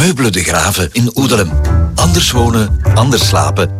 Meubelen de Graven in Oedelem. Anders wonen, anders slapen.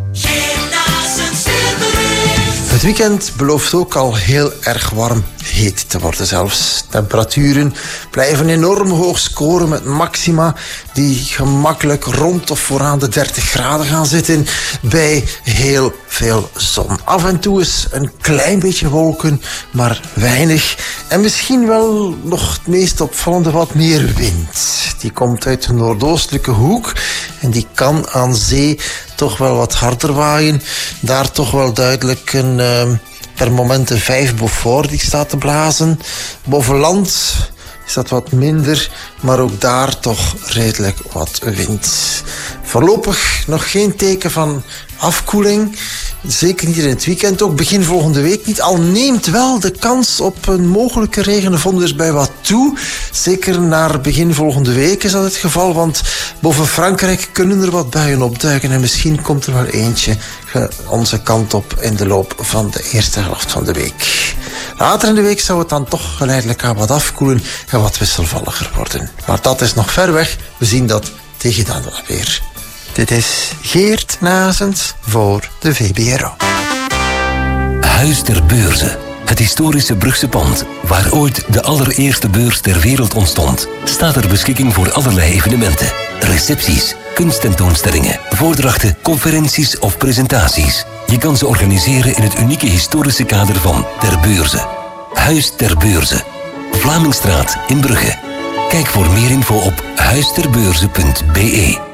Het weekend belooft ook al heel erg warm, heet te worden zelfs. Temperaturen blijven enorm hoog scoren met maxima die gemakkelijk rond of vooraan de 30 graden gaan zitten bij heel veel zon. Af en toe is een klein beetje wolken, maar weinig. En misschien wel nog het meest opvallende wat meer wind. Die komt uit de noordoostelijke hoek en die kan aan zee toch wel wat harder waaien. Daar toch wel duidelijk per moment een 5 Beaufort die staat te blazen. Boven land is dat wat minder, maar ook daar toch redelijk wat wind. Voorlopig nog geen teken van afkoeling. Zeker niet in het weekend, ook begin volgende week niet. Al neemt wel de kans op een mogelijke regenvonders wat toe. Zeker naar begin volgende week is dat het geval, want boven Frankrijk kunnen er wat buien opduiken en misschien komt er wel eentje onze kant op in de loop van de eerste helft van de week. Later in de week zou het dan toch geleidelijk aan wat afkoelen en wat wisselvalliger worden. Maar dat is nog ver weg. We zien dat tegen dan wel weer. Dit is Geert Nazens voor de VBRO. Huis ter Beurze. Het historische Brugse pand, waar ooit de allereerste beurs ter wereld ontstond, staat ter beschikking voor allerlei evenementen. Recepties, kunsttentoonstellingen, voordrachten, conferenties of presentaties. Je kan ze organiseren in het unieke historische kader van Ter Beurze. Huis ter Beurze. Vlamingstraat in Brugge. Kijk voor meer info op huisterbeurze.be.